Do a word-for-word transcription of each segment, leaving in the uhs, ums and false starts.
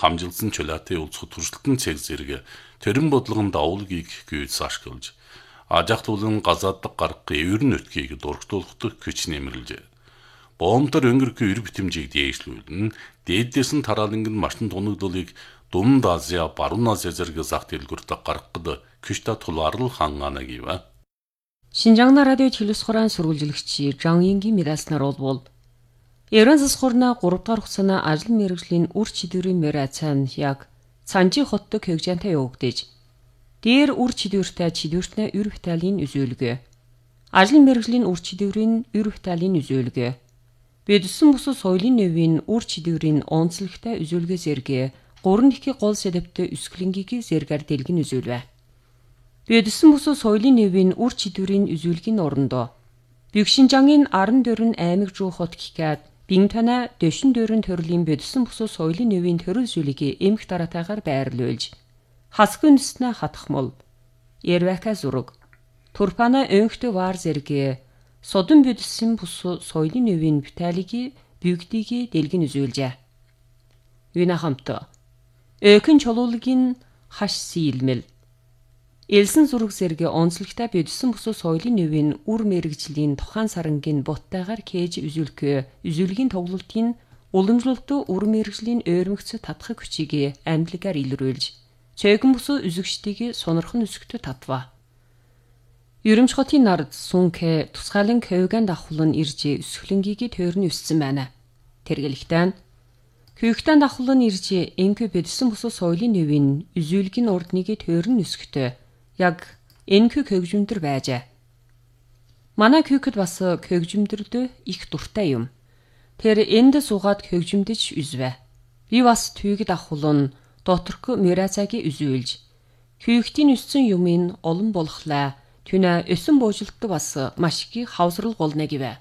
хамжилсан чөлөөтэй улцх туршилтын цэг зэрэг тэрэн бодлогон давуулгийг гүйц ашиглаж ажахлуулан газаадаг гарах эвэр нөтгийг дургтуулах хүч нэмэрлжээ. Боомтор өнгөрөх эр битэмжийг дээшлүүлэн дээдээс нь тараалангын машин тунагдуулыг Дунд Азия, Баруун Азия зэрэг зах дэлгүүрт гаргахад күштэй тулаарл хангаана гэв. Шинжаана радио телевизхорон сургуулжлагч Жан Ингийн мираснаар бол Эрен засхурна гурав дахь хугацааны ажил мэргэжлийн үр чидүүрийн мэрацан яг Цанжи хоттой хөгжөнтэй явагдаж дээр үр чидүүртэй чидүүртнэ эр виталин үзүүлгэ. Ажил мэргэжлийн үр чидүүрийн эр виталин үзүүлгэ. Бидсэн бус соёлын нөвийн үр чидүүрийн онцлогтой үзүүлгэ зэрэг гурван дахь гол сэдэвтэй өсгөлөнгийг зэргээр дэлгэн үзүүлвэ. Бидсэн бус соёлын нөвийн үр чидүүрийн үзүүлгийн орондоо Бэгшинжангийн аран дөрөн аймаг руу хот гихгээд Бинтана дэшин дөрөн төрлийн бидсэн бус соёлын нөвийн төрөл зүйлийг эмх дараатайгаар байрлуулж хасгын үснэ хатхмол Ервака зураг Турпана өнхтө вар зэрэг содон бидсэн бус соёлын нөвийн биталийг бүгдийг дэлгэн үзүүлжээ. Юна хамт Өкөн чулуулгийн хаш сийлмэл Элсэн зураг зэрэг онцлогтой бидсэн бус соёлын нөвийн үр мэргэжлийн тухайн сарангийн буттайгаар кээж үзүүлэх үзүүлгийн тоглолтын уламжлалт үр мэргэжлийн ойрмогц татхаг хүчийг амьдлагаар илрүүлж цээгэн бус үзэгчдийг сонирхон өсгөхөд татва. Ерөмж хотын нард сүнхэ тусгаалan кевган давхлан ирж өсгөлөнгийг тойрны өссөн байна. Тэргэлэгтэн Хүйхтэн давхлан ирж энхэ бидсэн бус соёлын нөвийн үзүүлгийн урдныг тойрн өсгөхөд яг энхэ хөгжмөндөр байжээ. Манай хүйхэд бас хөгжмөндөрд их дуртай юм. Тэр энд суугаад хөгжмөдөж үзвэ. Би бас түйгэд авахулан доторх мэрацагийн үзүүлж хүйхтийн өссөн юмын олон болохлаа. Түнэ өсөн буужилтд бас маш их хавсрал голно гэвэ.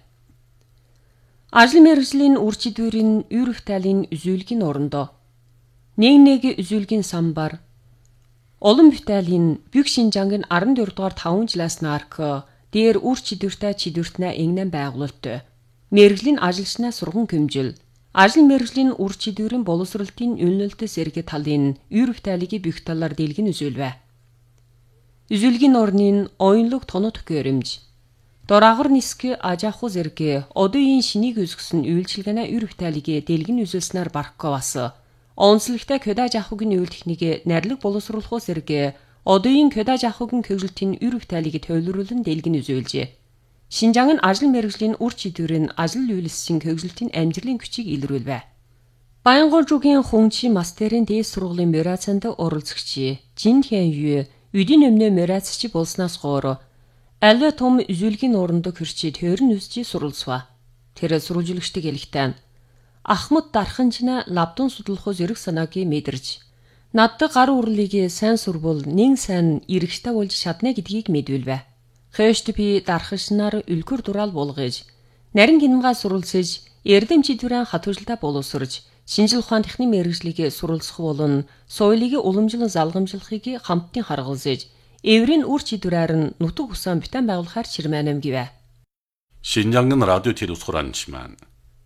Ажил мэргэжлийн үр чидүүрийн эр виталин үзүүлгийн орондоо нэг нэг үзүүлгийн самбар Олон виталин Бэгшинжангийн арван дөрөв дугаар таван жилаас нарк дээр үр чидүүртэй чидүүртнэ энгнэн байгуулалт. Мэргэжлийн ажилчнаа сурган хэмжил. Ажил мэргэжлийн үр чидүүрийн боловсролтын үнэлэлтээс эргэ талын эр виталийг бүх талаар дэлгэн үзүүлвэ. Үзүүлгийн орнын оюунлог тонот гэрэмж. Дораагар ниск ажааху зэрэг одоогийн шинийг үзгсэн үйлчилгээнэ эр виталийг дэлгэн үзүүлснээр барахгүй бас. Онцлогтой кодаж ахугийн үйл техникийг найрлаг боловсруулах зэрэг одоогийн кодаж ахугийн хөгжилтийн эр виталийг тойлруулан дэлгэн үзүүлжээ. Шинжаан нь ажил мэргэжлийн үр чидүүрийн ажил үйлсийн хөгжилтийн амжилтын хүчийг илрүүлвэ. Баянгуулжуугийн хүнчи мастерын дээд сургуулийн мэрацанд оролцогч Жин Хян Ю үдийн өмнө мэрацч болсноос гоор аливаа том үзүүлгийн орондоо хөрчи тойрон үсчи суралцва. Тэр сурвалжлагчдыг хэлэхдээ Ахмад дарханчна лавдун судлах зэрэг санаагийн мэдэрч надад гар үрлийг сайн сурвал нэг сайн эрэгтэй болж чадна гэдгийг мэдвэлвэ. Хөөшт би дарханчнаар үлгэр дураал болгож нарийн гинмгаа суралцж эрдэм чидвэрэн хатварлаа боловсрож шинжил ухаан техникийн мэргэжлийг суралцах болон соёлыг уламжлан залгамжлахыг хамтдын харгалзаж эврийн үр чидвэрээр нь нутаг усан битэн байгуулахаар чирмэнэм гэвэ. Шинжаан радио телевизхоранч маань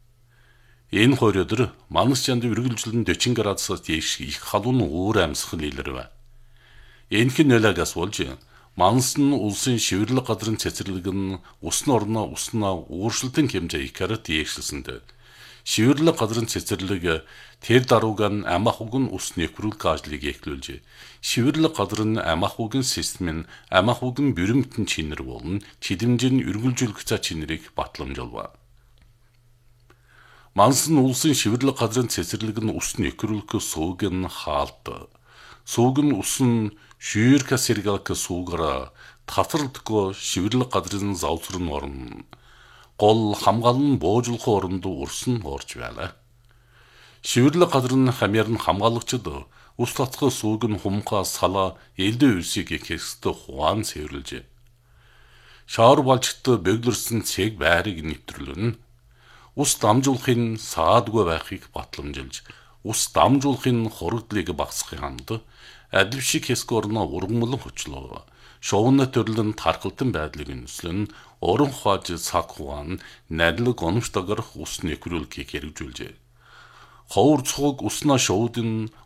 Энэ хорьёдор манас чанд үргэлжлэн дөчин градусаас дээш их халуун уур амьсгал илэрвэ. Энэхин нөлөөс болж манас нь улсын шивэрлэг газрын цэцэрлэг нь усны орноо уснаа ууршилтын хэмжээ ихээр дээшлсэнд шивэрлэг газрын цэцэрлэг тэр дарууган амахуг нь ус нэвхрүүлэх ажлыг эхлүүлжээ. Шивэрлэг газар нь амахугийн систем нь амахугийн бүрэмтэн чинэр болон чидэмжийн үргэлжлүүлэх цаа чинэрийг батламжуулва. Манс нь улсын шивэрлэг газрын цэцэрлэг нь ус нэвхрүүлэх сууг нь хаалт. Сууг нь ус нь шүүрка сэргэлк суугаараа татварлдаггүй шивэрлэг газрын завсар нь орно. Гол хамгаалан буужуулах оронд урс нь орж байлаа. Шивэрлэг газар нь хамьяар нь хамгаалагчид ус татах сууг нь хумхаа салаа элдэ үсийг хэсэгт хугаан цэвэрлжээ. Шаар балжт бөглөрсөн цэг байрыг нэвтрүүлэн ус дамжуулахын саадгүй байхыг батламжилж, ус дамжуулахын хорогдлыг багасгахын хамт адив шиг хэсэг орноо ургамлан хүчлөө. Шовны төрлөн тархалтан байдлыг үнслэн уран хааж цаг хугаан надлаг гономж дагарах ус нэвхрүүлэхийг хэрэгжүүлжээ. Ховор цуг уснаа шуудын